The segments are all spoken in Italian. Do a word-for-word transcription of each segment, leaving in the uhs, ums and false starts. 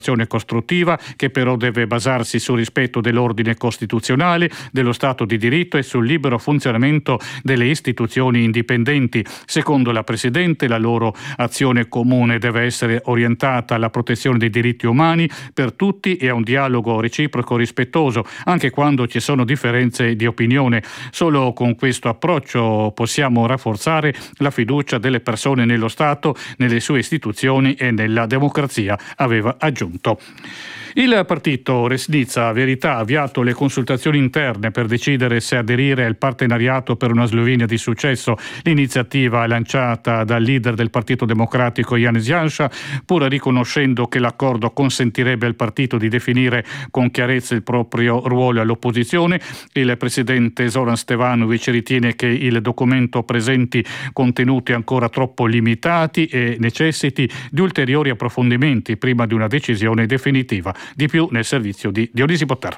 costruttiva che però deve basarsi sul rispetto dell'ordine costituzionale, dello Stato di diritto e sul libero funzionamento delle istituzioni indipendenti. Secondo la Presidente, la loro azione comune deve essere orientata alla protezione dei diritti umani per tutti e a un dialogo reciproco rispettoso, anche quando ci sono differenze di opinione. Solo con questo approccio possiamo rafforzare la fiducia delle persone nello Stato, nelle sue istituzioni e nella democrazia, aveva aggiunto. Il partito Resnica Verità ha avviato le consultazioni interne per decidere se aderire al partenariato per una Slovenia di successo. L'iniziativa lanciata dal leader del Partito Democratico Janez Janša, pur riconoscendo che l'accordo consentirebbe al partito di definire con chiarezza il proprio ruolo all'opposizione. Il presidente Zoran Stevanović ritiene che il documento presenti contenuti ancora troppo limitati e necessiti di ulteriori approfondimenti prima di una decisione definitiva. Di più nel servizio di Dionisi Bottar.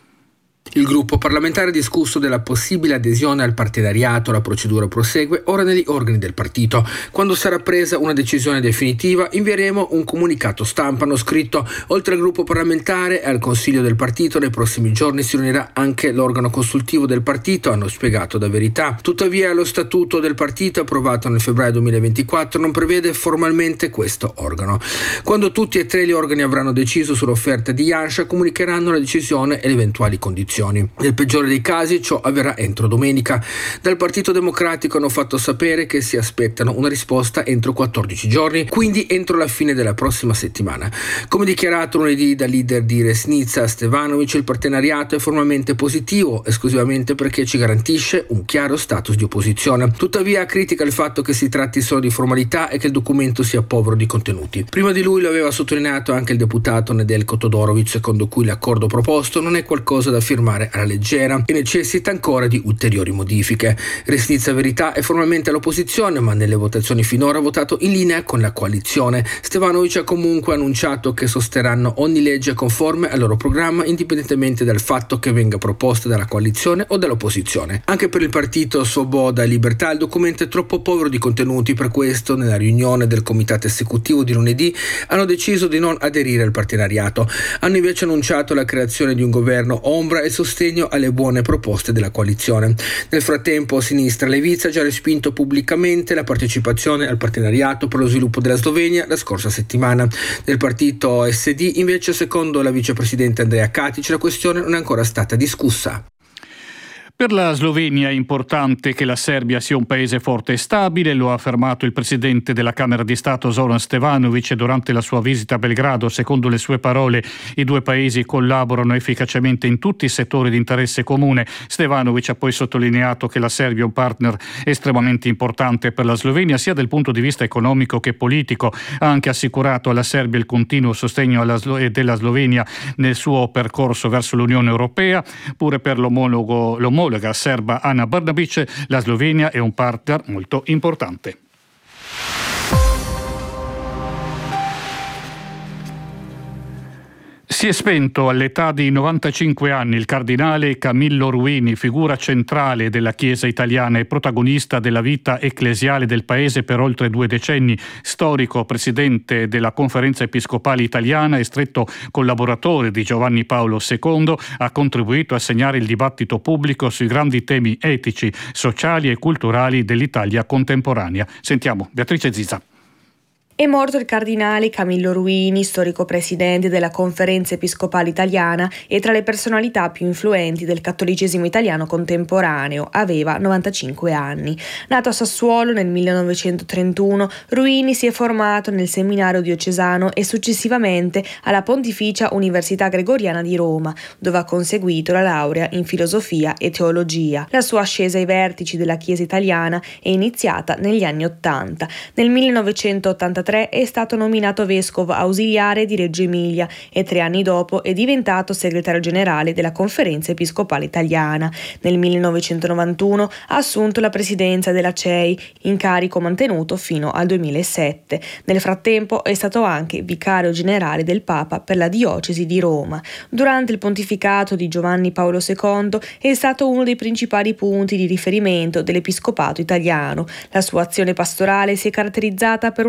Il gruppo parlamentare ha discusso della possibile adesione al partenariato. La procedura prosegue ora negli organi del partito. Quando sarà presa una decisione definitiva invieremo un comunicato stampa, hanno scritto. Oltre al gruppo parlamentare e al consiglio del partito, nei prossimi giorni si riunirà anche l'organo consultivo del partito, hanno spiegato da Verità. Tuttavia lo statuto del partito approvato nel febbraio duemilaventiquattro non prevede formalmente questo organo. Quando tutti e tre gli organi avranno deciso sull'offerta di Janša, comunicheranno la decisione e le eventuali condizioni. Nel peggiore dei casi ciò avverrà entro domenica. Dal Partito Democratico hanno fatto sapere che si aspettano una risposta entro quattordici giorni, quindi entro la fine della prossima settimana. Come dichiarato lunedì dal leader di Resnica Stevanović, il partenariato è formalmente positivo esclusivamente perché ci garantisce un chiaro status di opposizione. Tuttavia critica il fatto che si tratti solo di formalità e che il documento sia povero di contenuti. Prima di lui lo aveva sottolineato anche il deputato Nedeljko Todorović, secondo cui l'accordo proposto non è qualcosa da firmare alla leggera e necessita ancora di ulteriori modifiche. Resnica Verità è formalmente all'opposizione, ma nelle votazioni finora ha votato in linea con la coalizione. Stevanović ha comunque annunciato che sosterranno ogni legge conforme al loro programma, indipendentemente dal fatto che venga proposta dalla coalizione o dall'opposizione. Anche per il partito Svoboda e Libertà il documento è troppo povero di contenuti, per questo nella riunione del comitato esecutivo di lunedì hanno deciso di non aderire al partenariato. Hanno invece annunciato la creazione di un governo ombra e sostegno alle buone proposte della coalizione. Nel frattempo Sinistra Levica ha già respinto pubblicamente la partecipazione al partenariato per lo sviluppo della Slovenia la scorsa settimana. Nel partito S D invece, secondo la vicepresidente Andreja Katić, la questione non è ancora stata discussa. Per la Slovenia è importante che la Serbia sia un paese forte e stabile, lo ha affermato il presidente della Camera di Stato Zoran Stevanović durante la sua visita a Belgrado. Secondo le sue parole, i due paesi collaborano efficacemente in tutti i settori di interesse comune. Stevanović ha poi sottolineato che la Serbia è un partner estremamente importante per la Slovenia, sia dal punto di vista economico che politico. Ha anche assicurato alla Serbia il continuo sostegno alla Slo- della Slovenia nel suo percorso verso l'Unione Europea. Pure per l'omologo, l'omologo Omologa serba Ana Brnabić, la Slovenia è un partner molto importante. Si è spento all'età di novantacinque anni il cardinale Camillo Ruini, figura centrale della Chiesa italiana e protagonista della vita ecclesiale del paese per oltre due decenni, storico presidente della Conferenza Episcopale Italiana e stretto collaboratore di Giovanni Paolo secondo, ha contribuito a segnare il dibattito pubblico sui grandi temi etici, sociali e culturali dell'Italia contemporanea. Sentiamo Beatrice Zisa. È morto il cardinale Camillo Ruini, storico presidente della Conferenza Episcopale Italiana e tra le personalità più influenti del cattolicesimo italiano contemporaneo. Aveva novantacinque anni. Nato a Sassuolo nel millenovecentotrentuno, Ruini si è formato nel seminario diocesano e successivamente alla Pontificia Università Gregoriana di Roma, dove ha conseguito la laurea in filosofia e teologia. La sua ascesa ai vertici della Chiesa italiana è iniziata negli anni Ottanta. Nel millenovecentottantatré è stato nominato vescovo ausiliare di Reggio Emilia e tre anni dopo è diventato segretario generale della Conferenza Episcopale Italiana. Nel millenovecentonovantuno ha assunto la presidenza della C E I, incarico mantenuto fino al duemilasette. Nel frattempo è stato anche vicario generale del Papa per la diocesi di Roma. Durante il pontificato di Giovanni Paolo secondo è stato uno dei principali punti di riferimento dell'episcopato italiano. La sua azione pastorale si è caratterizzata per una forte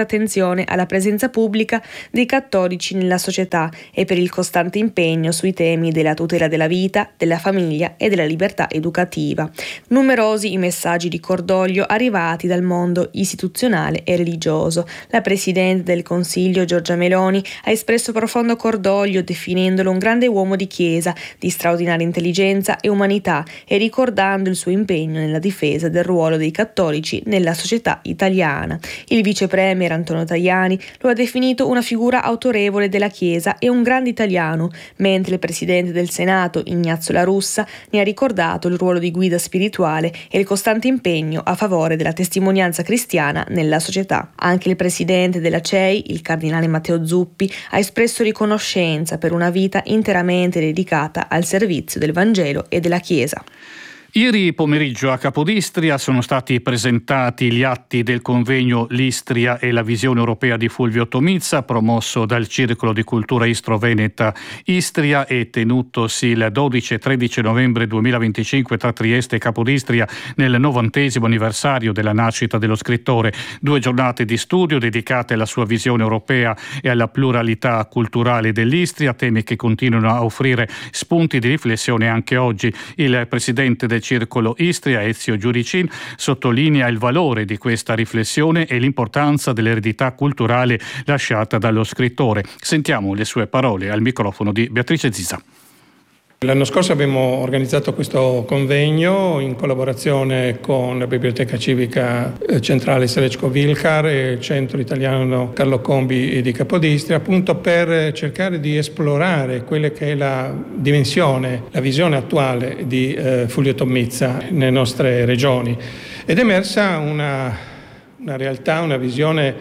forte attenzione alla presenza pubblica dei cattolici nella società e per il costante impegno sui temi della tutela della vita, della famiglia e della libertà educativa. Numerosi i messaggi di cordoglio arrivati dal mondo istituzionale e religioso. La Presidente del Consiglio Giorgia Meloni ha espresso profondo cordoglio definendolo un grande uomo di Chiesa, di straordinaria intelligenza e umanità e ricordando il suo impegno nella difesa del ruolo dei cattolici nella società italiana. Il vice premier Antonio Tajani lo ha definito una figura autorevole della Chiesa e un grande italiano, mentre il Presidente del Senato Ignazio La Russa ne ha ricordato il ruolo di guida spirituale e il costante impegno a favore della testimonianza cristiana nella società. Anche il Presidente della C E I, il Cardinale Matteo Zuppi, ha espresso riconoscenza per una vita interamente dedicata al servizio del Vangelo e della Chiesa. Ieri pomeriggio a Capodistria sono stati presentati gli atti del convegno L'Istria e la visione europea di Fulvio Tomizza, promosso dal Circolo di Cultura Istro-Veneta Istria e tenutosi il dodici e tredici novembre duemilaventicinque tra Trieste e Capodistria nel novantesimo anniversario della nascita dello scrittore. Due giornate di studio dedicate alla sua visione europea e alla pluralità culturale dell'Istria, temi che continuano a offrire spunti di riflessione anche oggi. Il presidente del Circolo Istria, Ezio Giuricin, sottolinea il valore di questa riflessione e l'importanza dell'eredità culturale lasciata dallo scrittore. Sentiamo le sue parole al microfono di Beatrice Zisa. L'anno scorso abbiamo organizzato questo convegno in collaborazione con la Biblioteca Civica Centrale Selecko-Vilhar e il Centro Italiano Carlo Combi di Capodistria, appunto per cercare di esplorare quella che è la dimensione, la visione attuale di eh, Fulvio Tomizza nelle nostre regioni. Ed è emersa una, una realtà, una visione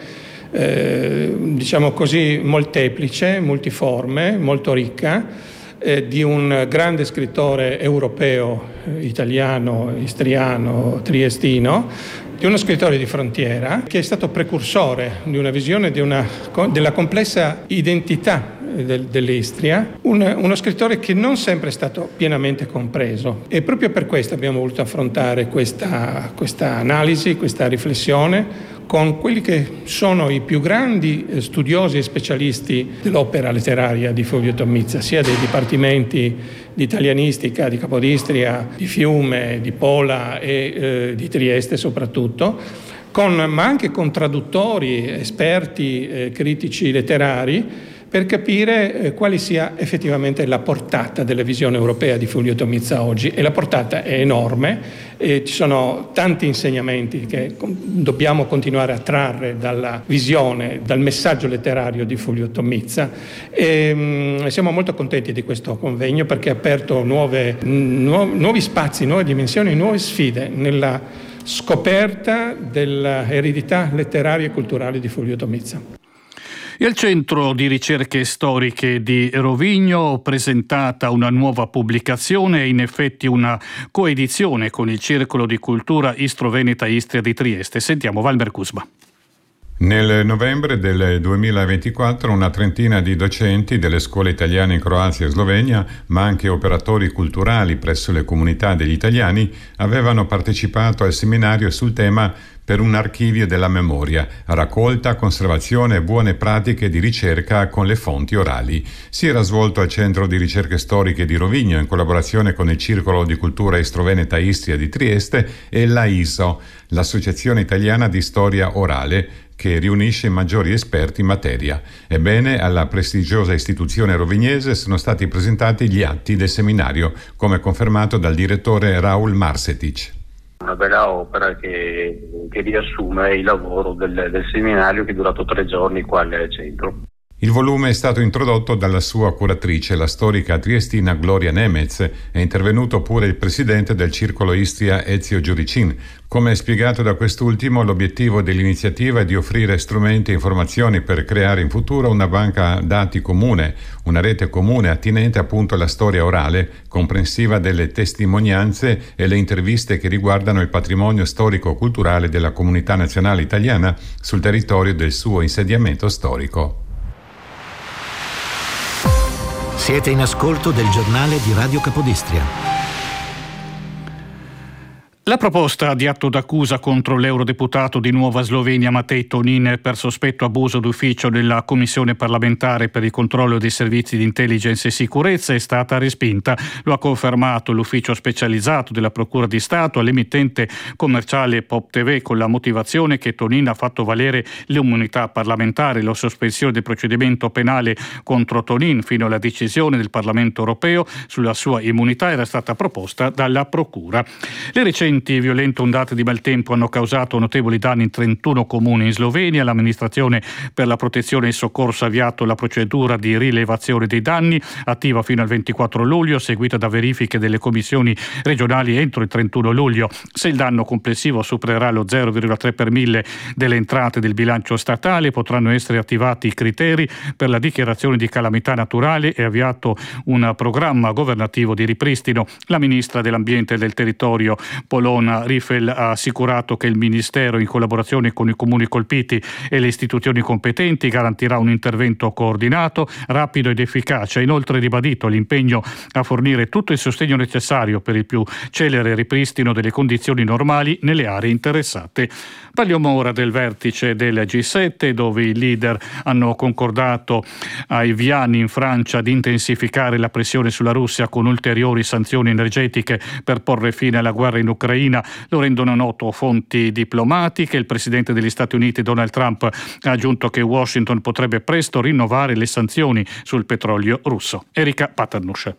eh, diciamo così molteplice, multiforme, molto ricca, di un grande scrittore europeo, italiano, istriano, triestino, di uno scrittore di frontiera che è stato precursore di una visione di una, della complessa identità del, dell'Istria, un, uno scrittore che non sempre è stato pienamente compreso e proprio per questo abbiamo voluto affrontare questa, questa analisi, questa riflessione con quelli che sono i più grandi studiosi e specialisti dell'opera letteraria di Fulvio Tomizza, sia dei dipartimenti di italianistica di Capodistria, di Fiume, di Pola e eh, di Trieste soprattutto, con, ma anche con traduttori, esperti, eh, critici letterari, per capire eh, quale sia effettivamente la portata della visione europea di Fulvio Tomizza oggi. E la portata è enorme, e ci sono tanti insegnamenti che com- dobbiamo continuare a trarre dalla visione, dal messaggio letterario di Fulvio Tomizza. E, mh, siamo molto contenti di questo convegno perché ha aperto nuove, nu- nuovi spazi, nuove dimensioni, nuove sfide nella scoperta dell'eredità letteraria e culturale di Fulvio Tomizza. E al Centro di Ricerche Storiche di Rovigno presentata una nuova pubblicazione, in effetti una coedizione con il Circolo di Cultura Istro-Veneta Istria di Trieste. Sentiamo Valmer Kusma. Nel novembre del duemilaventiquattro una trentina di docenti delle scuole italiane in Croazia e Slovenia, ma anche operatori culturali presso le comunità degli italiani, avevano partecipato al seminario sul tema per un archivio della memoria, raccolta, conservazione e buone pratiche di ricerca con le fonti orali. Si era svolto al Centro di Ricerche Storiche di Rovigno in collaborazione con il Circolo di Cultura Istro-Veneta Istria di Trieste e l'A I S O, l'Associazione Italiana di Storia Orale, che riunisce i maggiori esperti in materia. Ebbene, alla prestigiosa istituzione rovignese sono stati presentati gli atti del seminario, come confermato dal direttore Raul Marsetic. Una bella opera che, che riassume il lavoro del, del seminario che è durato tre giorni qua al centro. Il volume è stato introdotto dalla sua curatrice, la storica triestina Gloria Nemez. È intervenuto pure il presidente del Circolo Istria Ezio Giuricin. Come spiegato da quest'ultimo, l'obiettivo dell'iniziativa è di offrire strumenti e informazioni per creare in futuro una banca dati comune, una rete comune attinente appunto alla storia orale, comprensiva delle testimonianze e le interviste che riguardano il patrimonio storico-culturale della comunità nazionale italiana sul territorio del suo insediamento storico. Siete in ascolto del giornale di Radio Capodistria. La proposta di atto d'accusa contro l'eurodeputato di Nuova Slovenia Matej Tonin per sospetto abuso d'ufficio nella Commissione parlamentare per il controllo dei servizi di intelligence e sicurezza è stata respinta. Lo ha confermato l'ufficio specializzato della Procura di Stato all'emittente commerciale Pop T V con la motivazione che Tonin ha fatto valere l'immunità parlamentare. La sospensione del procedimento penale contro Tonin fino alla decisione del Parlamento europeo sulla sua immunità era stata proposta dalla Procura. Le recenti violente ondate di maltempo hanno causato notevoli danni in trentuno comuni in Slovenia. L'amministrazione per la protezione e il soccorso ha avviato la procedura di rilevazione dei danni, attiva fino al ventiquattro luglio, seguita da verifiche delle commissioni regionali entro il trentuno luglio. Se il danno complessivo supererà lo zero virgola tre per mille delle entrate del bilancio statale, potranno essere attivati i criteri per la dichiarazione di calamità naturale e avviato un programma governativo di ripristino. La ministra dell'Ambiente e del Territorio Polona Rifel ha assicurato che il Ministero, in collaborazione con i comuni colpiti e le istituzioni competenti, garantirà un intervento coordinato, rapido ed efficace. Ha inoltre ribadito l'impegno a fornire tutto il sostegno necessario per il più celere ripristino delle condizioni normali nelle aree interessate. Parliamo ora del vertice del G sette, dove i leader hanno concordato a Evian in Francia di intensificare la pressione sulla Russia con ulteriori sanzioni energetiche per porre fine alla guerra in Ucraina. Lo rendono noto fonti diplomatiche. Il presidente degli Stati Uniti Donald Trump ha aggiunto che Washington potrebbe presto rinnovare le sanzioni sul petrolio russo. Erika Paternusch.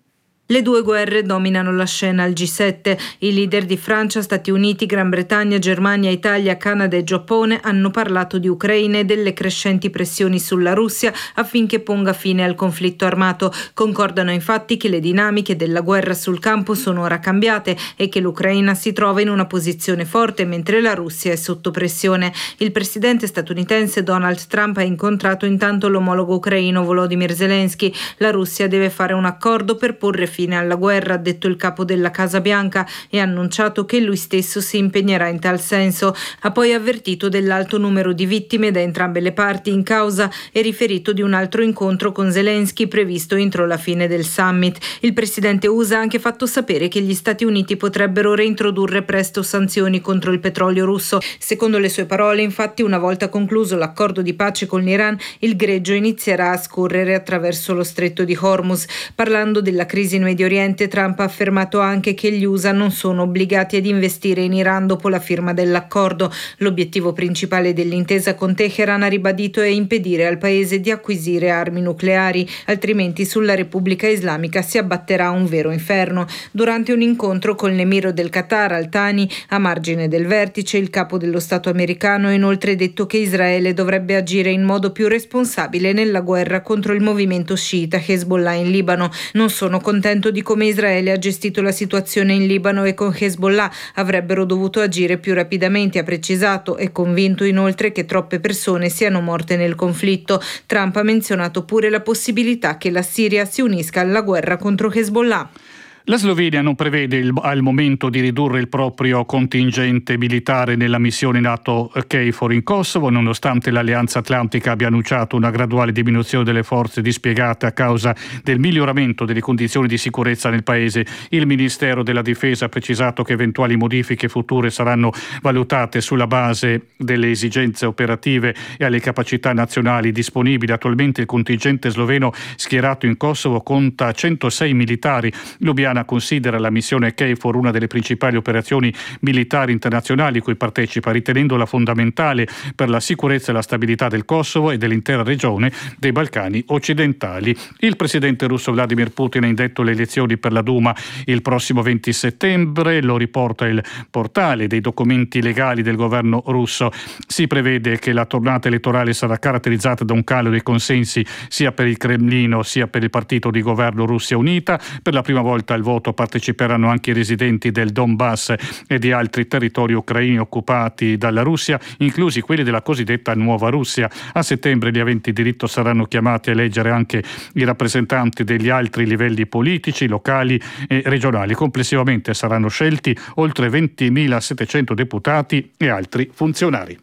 Le due guerre dominano la scena al G sette. I leader di Francia, Stati Uniti, Gran Bretagna, Germania, Italia, Canada e Giappone hanno parlato di Ucraina e delle crescenti pressioni sulla Russia affinché ponga fine al conflitto armato. Concordano infatti che le dinamiche della guerra sul campo sono ora cambiate e che l'Ucraina si trova in una posizione forte mentre la Russia è sotto pressione. Il presidente statunitense Donald Trump ha incontrato intanto l'omologo ucraino Volodymyr Zelensky. La Russia deve fare un accordo per porre fine alla guerra, ha detto il capo della Casa Bianca, e ha annunciato che lui stesso si impegnerà in tal senso. Ha poi avvertito dell'alto numero di vittime da entrambe le parti in causa e riferito di un altro incontro con Zelensky previsto entro la fine del summit. Il presidente U S A ha anche fatto sapere che gli Stati Uniti potrebbero reintrodurre presto sanzioni contro il petrolio russo. Secondo le sue parole, infatti, una volta concluso l'accordo di pace con l'Iran, il greggio inizierà a scorrere attraverso lo stretto di Hormuz. Parlando della crisi in Medio Oriente, Trump ha affermato anche che gli U S A non sono obbligati ad investire in Iran dopo la firma dell'accordo. L'obiettivo principale dell'intesa con Teheran, ha ribadito, è impedire al paese di acquisire armi nucleari, altrimenti sulla Repubblica Islamica si abbatterà un vero inferno. Durante un incontro con l'emiro del Qatar Al Thani, a margine del vertice, il capo dello Stato americano ha inoltre detto che Israele dovrebbe agire in modo più responsabile nella guerra contro il movimento sciita Hezbollah in Libano. Non sono contento di come Israele ha gestito la situazione in Libano e con Hezbollah, avrebbero dovuto agire più rapidamente, ha precisato, e convinto inoltre che troppe persone siano morte nel conflitto. Trump ha menzionato pure la possibilità che la Siria si unisca alla guerra contro Hezbollah. La Slovenia non prevede il, al momento di ridurre il proprio contingente militare nella missione NATO KFOR in Kosovo, nonostante l'Alleanza Atlantica abbia annunciato una graduale diminuzione delle forze dispiegate a causa del miglioramento delle condizioni di sicurezza nel paese. Il Ministero della Difesa ha precisato che eventuali modifiche future saranno valutate sulla base delle esigenze operative e alle capacità nazionali disponibili. Attualmente il contingente sloveno schierato in Kosovo conta centosei militari. Ljubljana considera la missione KFOR una delle principali operazioni militari internazionali cui partecipa, ritenendola fondamentale per la sicurezza e la stabilità del Kosovo e dell'intera regione dei Balcani occidentali. Il presidente russo Vladimir Putin ha indetto le elezioni per la Duma il prossimo venti settembre, lo riporta il portale dei documenti legali del governo russo. Si prevede che la tornata elettorale sarà caratterizzata da un calo dei consensi sia per il Cremlino sia per il partito di governo Russia Unita. Per la prima volta al voto parteciperanno anche i residenti del Donbass e di altri territori ucraini occupati dalla Russia, inclusi quelli della cosiddetta Nuova Russia. A settembre gli aventi diritto saranno chiamati a eleggere anche i rappresentanti degli altri livelli politici, locali e regionali. Complessivamente saranno scelti oltre ventimilasettecento deputati e altri funzionari.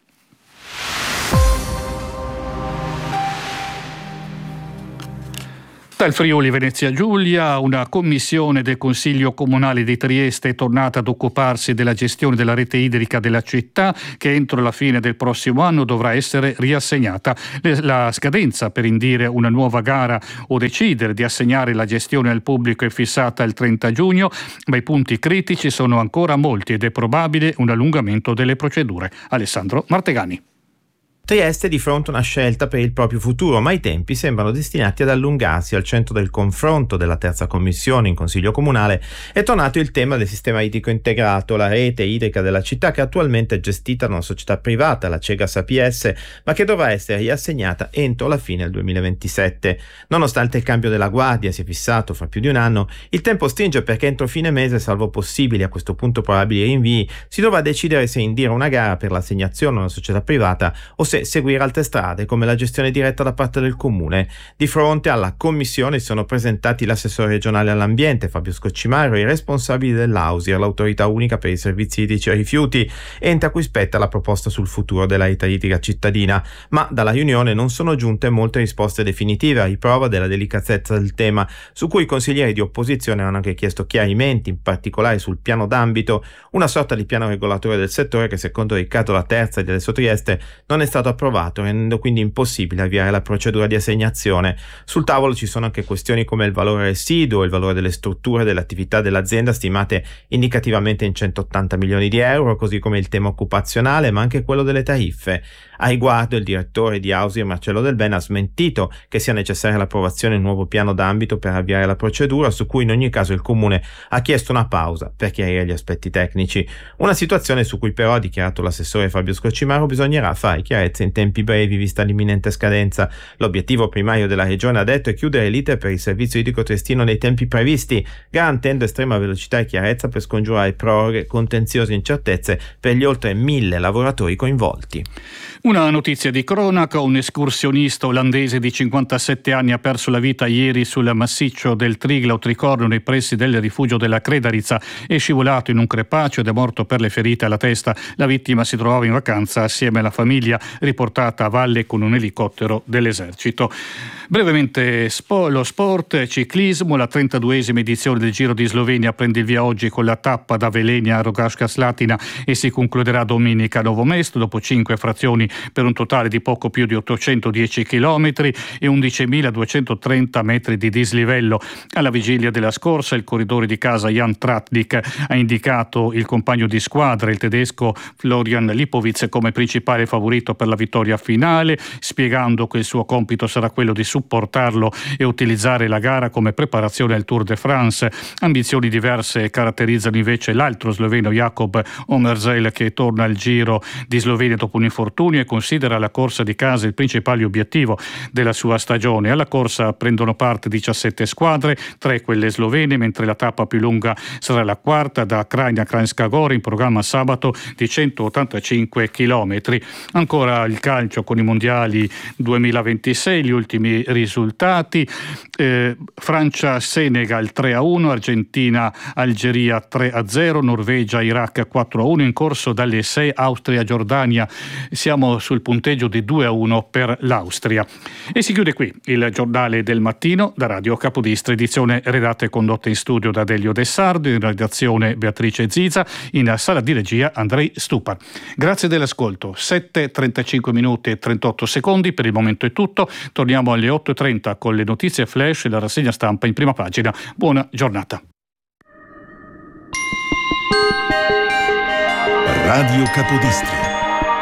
Dal Friuli Venezia Giulia, una commissione del Consiglio Comunale di Trieste è tornata ad occuparsi della gestione della rete idrica della città, che entro la fine del prossimo anno dovrà essere riassegnata. La scadenza per indire una nuova gara o decidere di assegnare la gestione al pubblico è fissata il trenta giugno, ma i punti critici sono ancora molti ed è probabile un allungamento delle procedure. Alessandro Martegani. Trieste è di fronte a una scelta per il proprio futuro, ma i tempi sembrano destinati ad allungarsi. Al centro del confronto della terza commissione in Consiglio Comunale è tornato il tema del sistema idrico integrato, la rete idrica della città, che attualmente è gestita da una società privata, la Cegas A P S, ma che dovrà essere riassegnata entro la fine del duemilaventisette. Nonostante il cambio della guardia sia fissato fra più di un anno, il tempo stringe perché entro fine mese, salvo possibili a questo punto probabili rinvii, si dovrà decidere se indire una gara per l'assegnazione a una società privata o se seguire altre strade come la gestione diretta da parte del comune. Di fronte alla commissione si sono presentati l'assessore regionale all'ambiente Fabio Scoccimaro e i responsabili dell'Ausir, l'autorità unica per i servizi idrici e rifiuti, ente a cui spetta la proposta sul futuro della rete idrica cittadina, ma dalla riunione non sono giunte molte risposte definitive, a riprova della delicatezza del tema, su cui i consiglieri di opposizione hanno anche chiesto chiarimenti, in particolare sul piano d'ambito, una sorta di piano regolatore del settore che secondo Riccardo La Terza di Adesso Trieste non è stato approvato, rendendo quindi impossibile avviare la procedura di assegnazione. Sul tavolo ci sono anche questioni come il valore residuo, il valore delle strutture delle attività dell'azienda stimate indicativamente in centottanta milioni di euro, così come il tema occupazionale, ma anche quello delle tariffe. A riguardo il direttore di Ausir Marcello Del Ben ha smentito che sia necessaria l'approvazione di un nuovo piano d'ambito per avviare la procedura, su cui in ogni caso il comune ha chiesto una pausa per chiarire gli aspetti tecnici. Una situazione su cui però, ha dichiarato l'assessore Fabio Scoccimaro, bisognerà fare chiarezza in tempi brevi vista l'imminente scadenza. L'obiettivo primario della regione, ha detto, è chiudere l'iter per il servizio idrico triestino nei tempi previsti, garantendo estrema velocità e chiarezza per scongiurare proroghe, contenziosi e incertezze per gli oltre mille lavoratori coinvolti. Una notizia di cronaca: un escursionista olandese di cinquantasette anni ha perso la vita ieri sul massiccio del Triglau Tricorno nei pressi del rifugio della Credarica. È scivolato in un crepaccio ed è morto per le ferite alla testa. La vittima si trovava in vacanza assieme alla famiglia, riportata a valle con un elicottero dell'esercito. Brevemente lo sport, ciclismo. La trentaduesima edizione del Giro di Slovenia prende il via oggi con la tappa da Velenia a Rogaška Slatina e si concluderà domenica a Novo Mesto, dopo cinque frazioni per un totale di poco più di ottocentodieci chilometri e undicimiladuecentotrenta metri di dislivello. Alla vigilia della scorsa il corridore di casa Jan Tratnik ha indicato il compagno di squadra, il tedesco Florian Lipovic, come principale favorito per la vittoria finale, spiegando che il suo compito sarà quello di supportarlo e utilizzare la gara come preparazione al Tour de France. Ambizioni diverse caratterizzano invece l'altro sloveno Jakob Omerzel, che torna al Giro di Slovenia dopo un infortunio e considera la corsa di casa il principale obiettivo della sua stagione. Alla corsa prendono parte diciassette squadre, tre quelle slovene, mentre la tappa più lunga sarà la quarta da Krajina Kranjska Gora, in programma sabato, di centottantacinque chilometri. Ancora il calcio con i mondiali duemilaventisei, gli ultimi risultati: eh, Francia-Senegal tre a uno, Argentina-Algeria tre a zero, Norvegia-Iraq quattro a uno, in corso dalle sei Austria-Giordania. Siamo sul punteggio di due a uno per l'Austria. E si chiude qui il giornale del mattino da Radio Capodistria, edizione redatta e condotta in studio da Delio De Sardo, in redazione Beatrice Ziza, in sala di regia Andrei Stupar. Grazie dell'ascolto. sette, trentacinque minuti e trentotto secondi, per il momento è tutto. Torniamo alle otto e trenta con le notizie flash e la rassegna stampa in prima pagina. Buona giornata. Radio Capodistria.